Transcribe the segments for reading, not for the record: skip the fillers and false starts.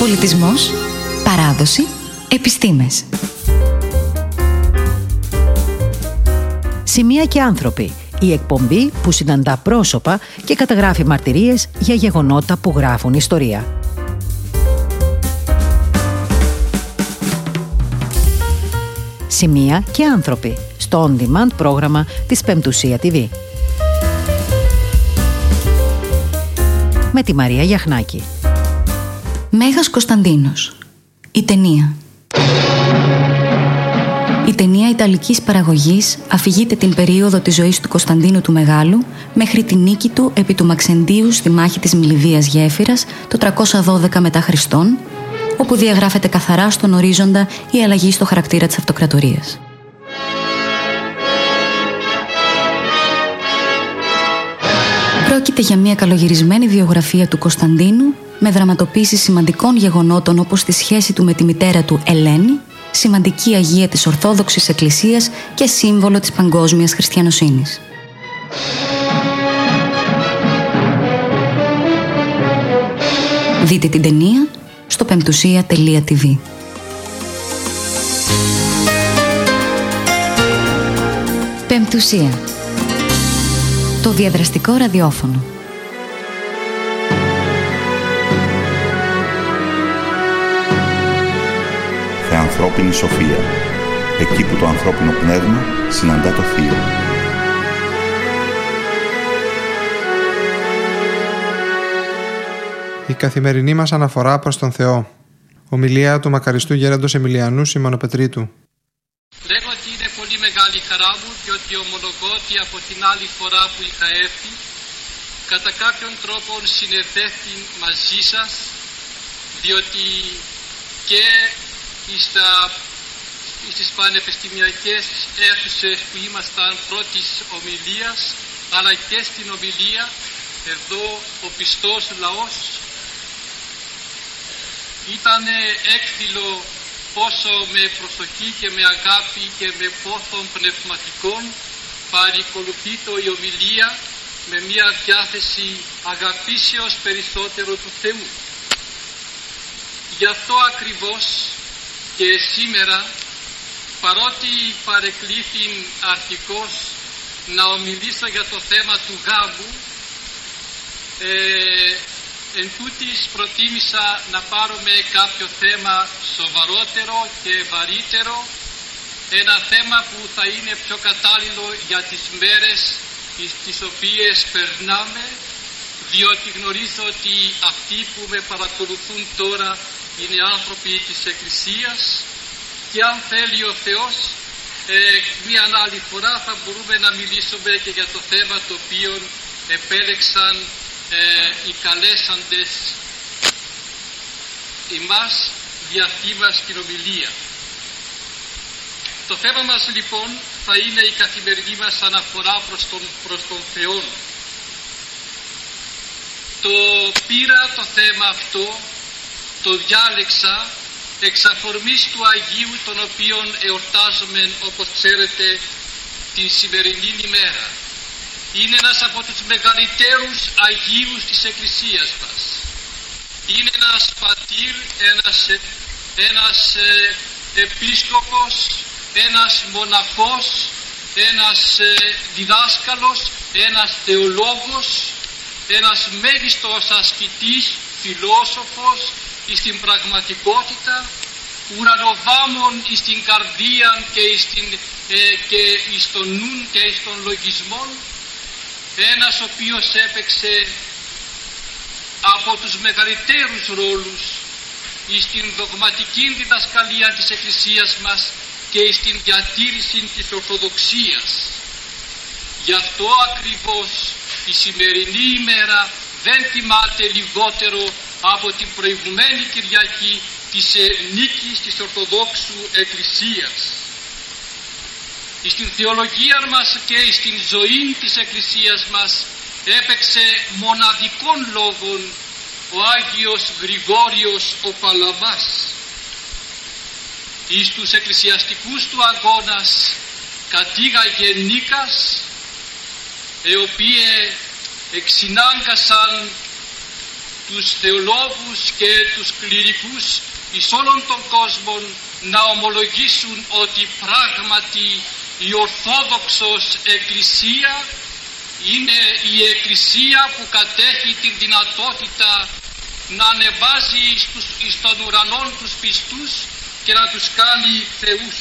Πολιτισμός, παράδοση, επιστήμες. Σημεία και άνθρωποι. Η εκπομπή που συναντά πρόσωπα και καταγράφει μαρτυρίες για γεγονότα που γράφουν ιστορία. Σημεία και άνθρωποι. Στο on-demand πρόγραμμα της Πεμπτουσία TV. Με τη Μαρία Γιαχνάκη. Μέγας Κωνσταντίνος. Η ταινία. Η ταινία ιταλικής παραγωγής αφηγείται την περίοδο της ζωής του Κωνσταντίνου του Μεγάλου μέχρι τη νίκη του επί του Μαξεντίου στη μάχη της Μιλιβίας Γέφυρας το 312 μετά Χριστόν, όπου διαγράφεται καθαρά στον ορίζοντα η αλλαγή στο χαρακτήρα της αυτοκρατορίας. Πρόκειται για μια καλογυρισμένη βιογραφία του Κωνσταντίνου με δραματοποίηση σημαντικών γεγονότων όπως τη σχέση του με τη μητέρα του Ελένη, σημαντική αγία της Ορθόδοξης Εκκλησίας και σύμβολο της παγκόσμιας χριστιανοσύνης. Δείτε την ταινία στο πεμπτουσία.tv. Πεμπτουσία. Το διαδραστικό ραδιόφωνο. Θεανθρώπινη σοφία. Εκεί που το ανθρώπινο πνεύμα συναντά το θείο. Η καθημερινή μας αναφορά προς τον Θεό. Ομιλία του μακαριστού γέροντος Εμιλιανού Σιμωνοπετρίτου. Λέγω ότι είναι πολύ μεγάλη χαρά μου, διότι ομολογώ ότι από την άλλη φορά που είχα έρθει, κατά κάποιον τρόπο συνεδέθη μαζί σας, διότι και στις πανεπιστημιακές αίθουσες που ήμασταν πρώτης ομιλίας, αλλά και στην ομιλία εδώ ο πιστός λαός ήταν έκδηλο πόσο με προσοχή και με αγάπη και με πόθον πνευματικών παρακολουθείται η ομιλία με μια διάθεση αγαπήσεως περισσότερο του Θεού. Γι' αυτό ακριβώς και σήμερα, παρότι παρεκλήθην αρχικώς να ομιλήσω για το θέμα του γάμου, εν τούτης προτίμησα να πάρουμε κάποιο θέμα σοβαρότερο και βαρύτερο, ένα θέμα που θα είναι πιο κατάλληλο για τις μέρες τις οποίες περνάμε, διότι γνωρίζω ότι αυτοί που με παρακολουθούν τώρα είναι άνθρωποι της Εκκλησίας και αν θέλει ο Θεός μια άλλη φορά θα μπορούμε να μιλήσουμε και για το θέμα το οποίο επέλεξαν οι καλέσαντες εμάς δια αυτή μας την ομιλία. Το θέμα μας λοιπόν θα είναι η καθημερινή μας αναφορά προς τον Θεό. Το πήρα το θέμα αυτό, το διάλεξα εξ αφορμής του Αγίου τον οποίον εορτάζουμε όπως ξέρετε την σημερινή ημέρα. Είναι ένας από τους μεγαλύτερους Αγίους της Εκκλησίας μας. Είναι ένας πατήρ, ένας επίσκοπος, ένας μοναχός, ένας διδάσκαλος, ένας θεολόγος, ένας μέγιστος ασκητής, φιλόσοφος στην πραγματικότητα, ουρανοβάμων στην καρδία και στον νουν και στον λογισμόν, ένας ο οποίος έπαιξε από τους μεγαλύτερους ρόλους στην δογματική διδασκαλία της Εκκλησίας μας και στην διατήρηση της Ορθοδοξίας. Γι' αυτό ακριβώς η σημερινή ημέρα δεν τιμάται λιγότερο από την προηγουμένη Κυριακή της νίκης της Ορθοδόξου Εκκλησίας. Στην θεολογία μας και στην ζωή της Εκκλησίας μας έπαιξε μοναδικών λόγων ο Άγιος Γρηγόριος ο Παλαμάς. Εις τους εκκλησιαστικούς του αγώνας κατήγαγε νίκας, οι οποίοι εξυνάγκασαν τους θεολόγους και τους κληρικούς εις όλων των κόσμων να ομολογήσουν ότι πράγματι η Ορθόδοξος Εκκλησία είναι η Εκκλησία που κατέχει την δυνατότητα να ανεβάζει εις των ουρανών τους πιστούς και να τους κάνει θεούς.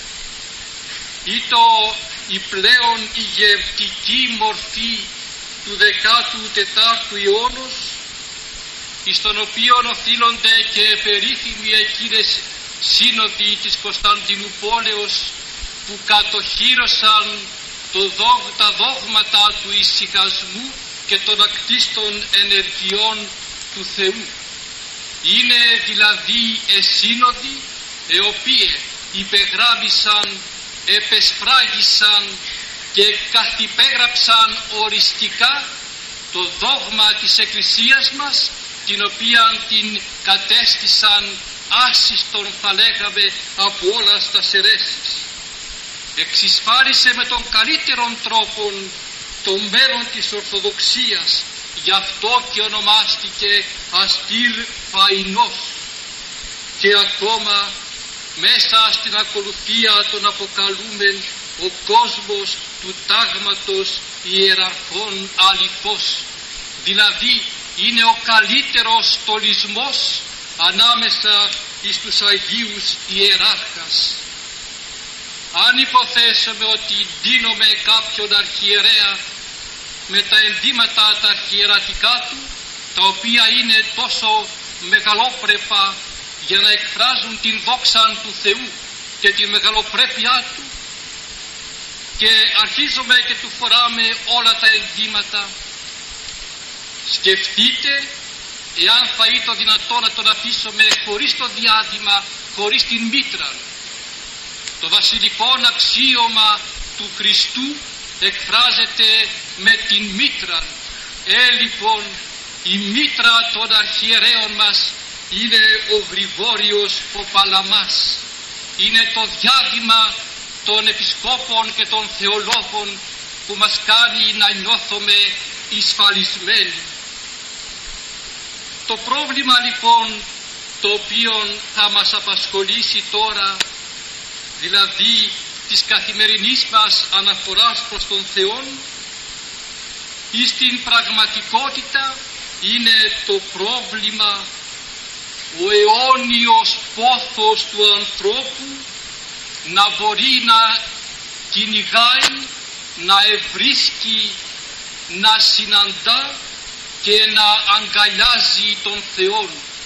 Ήτο η πλέον ηγευτική μορφή του 14ου αιώνος, εις τον οποίον οφείλονται και περίφημοι εκείνες σύνοδοι της Κωνσταντινουπόλεως που κατοχύρωσαν τα δόγματα του ησυχασμού και των ακτίστων ενεργειών του Θεού. Είναι δηλαδή σύνοδοι οι οποίοι υπεγράμμισαν, επεσφράγισαν και καθυπέγραψαν οριστικά το δόγμα της Εκκλησίας μας, την οποία την κατέστησαν άσυστον, θα λέγαμε, από όλα τα αιρέσεις. Εξισφάλισε με τον καλύτερον τρόπο το μέλλον της Ορθοδοξίας, γι' αυτό και ονομάστηκε αστήρ φαϊνός. Και ακόμα μέσα στην ακολουθία τον αποκαλούμεν ο κόσμος του τάγματος ιεραρχών αληθώς, δηλαδή είναι ο καλύτερος στολισμός ανάμεσα εις τους Αγίους Ιεράρχας. Αν υποθέσουμε ότι ντύνομαι κάποιον αρχιερέα με τα ενδύματα τα αρχιερατικά του, τα οποία είναι τόσο μεγαλόπρεπα για να εκφράζουν την δόξα του Θεού και την μεγαλοπρέπειά του, και αρχίζουμε και του φοράμε όλα τα ενδύματα, σκεφτείτε εάν θα ήταν δυνατό να τον αφήσουμε χωρίς το διάδημα, χωρίς την μήτρα. Το βασιλικό αξίωμα του Χριστού εκφράζεται με την μήτρα. Λοιπόν, η μήτρα των αρχιερέων μας είναι ο Γρηγόριος ο Παλαμάς. Είναι το διάδημα των επισκόπων και των θεολόγων που μας κάνει να νιώθουμε εισφαλισμένοι. Το πρόβλημα λοιπόν το οποίο θα μας απασχολήσει τώρα, δηλαδή της καθημερινής μας αναφοράς προς τον Θεό, ή στην πραγματικότητα είναι το πρόβλημα, ο αιώνιος πόθος του ανθρώπου να μπορεί να κυνηγάει, να ευρίσκει, να συναντά και να αγκαλιάζει τον Θεό.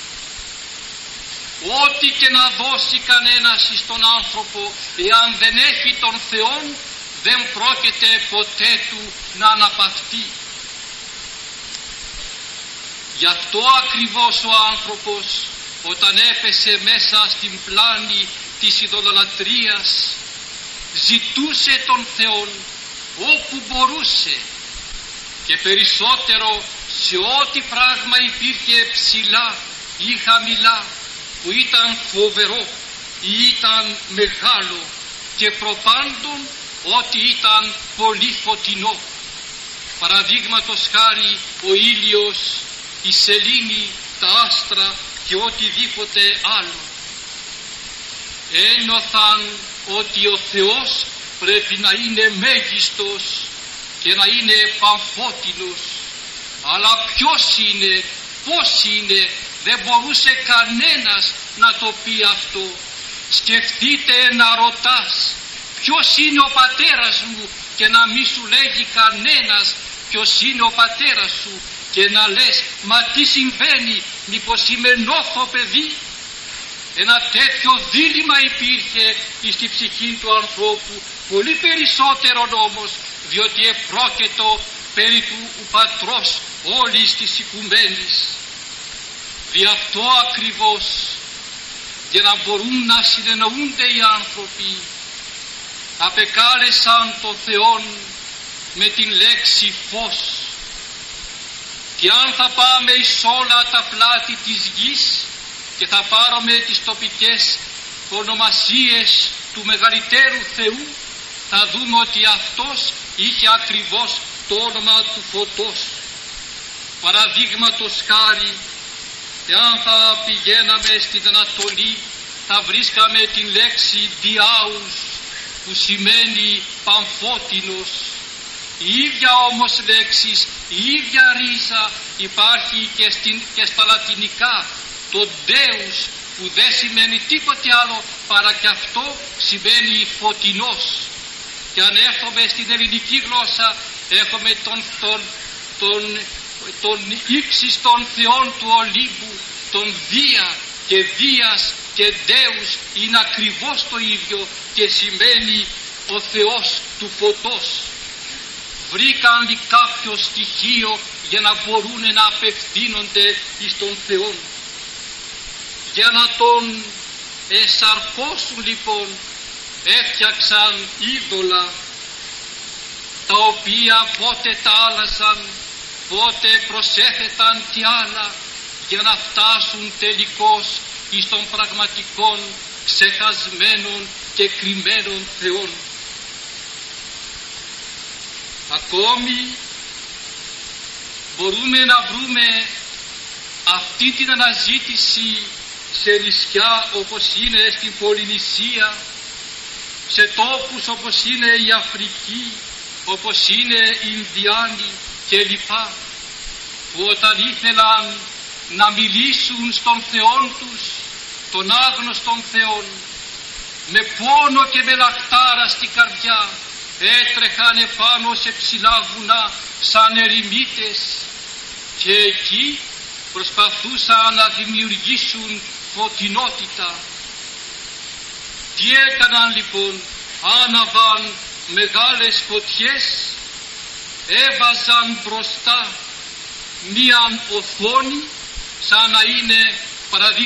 Ό,τι και να δώσει κανένας στον άνθρωπο, εάν δεν έχει τον Θεό, δεν πρόκειται ποτέ του να αναπαυτεί. Γι' αυτό ακριβώς ο άνθρωπος, όταν έπεσε μέσα στην πλάνη της ειδωλολατρίας, ζητούσε τον Θεό όπου μπορούσε, και περισσότερο σε ό,τι πράγμα υπήρχε ψηλά ή χαμηλά, που ήταν φοβερό ή ήταν μεγάλο, και προπάντων ότι ήταν πολύ φωτεινό. Παραδείγματος χάρη ο ήλιος, η σελήνη, τα άστρα και οτιδήποτε άλλο. Ένιωθαν ότι ο Θεός πρέπει να είναι μέγιστος και να είναι παμφώτινος. Αλλά ποιος είναι, πώς είναι, δεν μπορούσε κανένας να το πει αυτό. Σκεφτείτε να ρωτάς ποιος είναι ο πατέρας μου και να μη σου λέγει κανένας ποιος είναι ο πατέρας σου, και να λες μα τι συμβαίνει, μήπως είμαι νόθο παιδί. Ένα τέτοιο δίλημμα υπήρχε στη ψυχή του ανθρώπου, πολύ περισσότερο όμως, διότι επρόκειτο περί του πατρός όλης της οικουμένης. Δι' αυτό ακριβώς, για να μπορούν να συνεννοούνται οι άνθρωποι, απεκάλεσαν το Θεόν με την λέξη φως. Και αν θα πάμε εις όλα τα πλάτη της γης και θα πάρουμε τις τοπικές ονομασίες του μεγαλύτερου Θεού, θα δούμε ότι αυτός είχε ακριβώς το όνομα του φωτός. Παραδείγματος χάρη, εάν θα πηγαίναμε στην Ανατολή, θα βρίσκαμε την λέξη διάους, που σημαίνει παμφώτινος. Η ίδια όμως λέξη, η ίδια ρίζα υπάρχει και στα λατινικά, το deus, που δεν σημαίνει τίποτε άλλο παρά και αυτό σημαίνει φωτεινός. Και αν έρθουμε στην ελληνική γλώσσα, έχουμε τον ύψιστον θεών του Ολύμπου, τον Δία, και Δίας και Δεus είναι ακριβώς το ίδιο και σημαίνει ο Θεός του φωτός. Βρήκαν κάποιο στοιχείο για να μπορούν να απευθύνονται εις τον Θεό. Για να τον εσαρκώσουν λοιπόν έφτιαξαν είδωλα, τα οποία πότε τα άλλαζαν, πότε προσέθεταν κι άλλα, για να φτάσουν τελικώς εις των πραγματικών ξεχασμένων και κρυμμένων θεών. Ακόμη μπορούμε να βρούμε αυτή την αναζήτηση σε νησιά όπως είναι στην Πολυνησία, σε τόπους όπως είναι η Αφρική, όπως είναι οι Ινδιάνοι κλπ, που όταν ήθελαν να μιλήσουν στον Θεόν τους, τον άγνωστον Θεόν, με πόνο και με λαχτάρα στην καρδιά έτρεχαν επάνω σε ψηλά βουνά σαν ερημίτες και εκεί προσπαθούσαν να δημιουργήσουν φωτεινότητα. Τι έκαναν λοιπόν? Άναβαν μεγάλες φωτιές, έβαζαν μπροστά μίαν οθόνη σαν να είναι παραδείγματος